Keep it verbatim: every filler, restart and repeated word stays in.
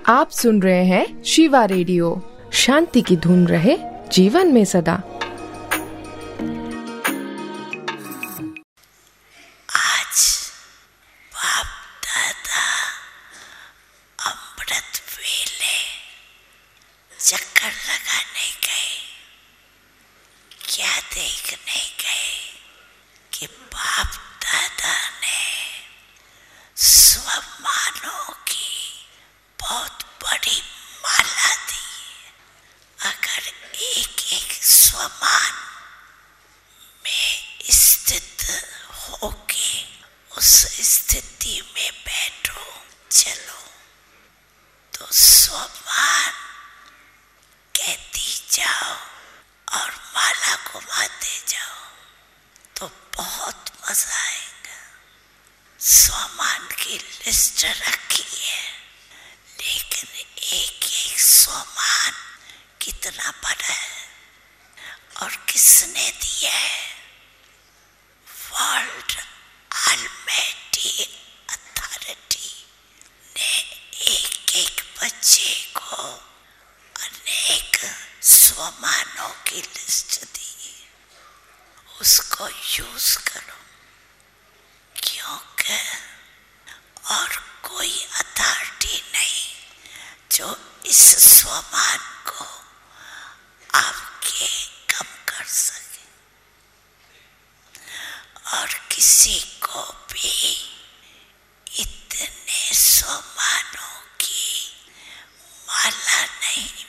आप सुन रहे हैं शिवा रेडियो। शांति की धुन रहे जीवन में सदा। आज बाप दादा अमृत वेले चक्कर लगाने गए। क्या देखने गए कि बाप दादा ने स्वमानों की बहुत बड़ी माला दी। अगर एक एक स्वमान में स्थित होके उस स्थिति में बैठो चलो तो स्वमान कहती जाओ और माला घुमाते जाओ तो बहुत मजा आएगा। स्वमान की लिस्ट रखी है, लेकिन एक एक स्वमान कितना बड़ा है और किसने दिया है? वर्ल्ड ऑलमाइटी अथॉरिटी ने एक एक बच्चे को अनेक स्वमानों की लिस्ट दी। उसको यूज करो, क्योंकि और कोई अथॉरिटी नहीं जो इस स्वमान को आपके कम कर सके। और किसी को भी इतने स्वमानों की माला नहीं